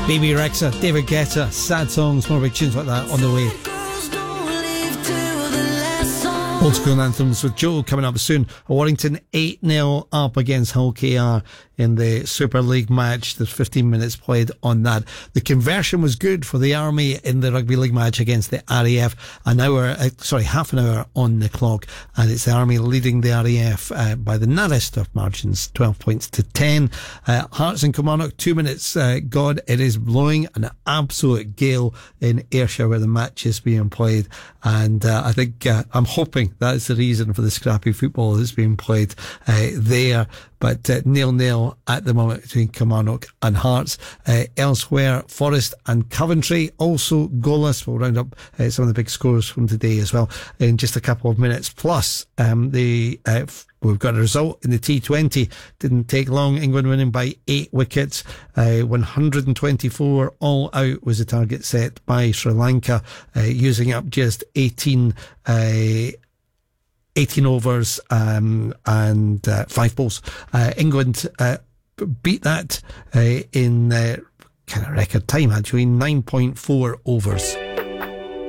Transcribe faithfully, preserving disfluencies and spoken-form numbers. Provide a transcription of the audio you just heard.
Baby Rexha, David Guetta, sad songs, more big tunes like that on the way. Old school anthems with Joe coming up soon. Warrington eight nil up against Hull K R in the Super League match. There's fifteen minutes played on that. The conversion was good for the Army in the Rugby League match against the R A F. An hour, uh, sorry, half an hour on the clock, and it's the Army leading the R A F uh, by the narrowest of margins, twelve points to ten. Uh, Hearts and Kilmarnock, two minutes. Uh, God, it is blowing an absolute gale in Ayrshire where the match is being played, and uh, I think uh, I'm hoping that's the reason for the scrappy football that's being played uh, there. But uh, nil-nil at the moment between Kilmarnock and Hearts. Uh, elsewhere, Forest and Coventry also goalless. We'll round up uh, some of the big scores from today as well in just a couple of minutes. Plus, um, the uh, f- we've got a result in the T twenty. Didn't take long. England winning by eight wickets. Uh, one hundred twenty-four all out was the target set by Sri Lanka, uh, using up just eighteen uh, eighteen overs um, and uh, five balls. Uh, England uh, beat that uh, in uh, kind of record time, actually, nine point four overs.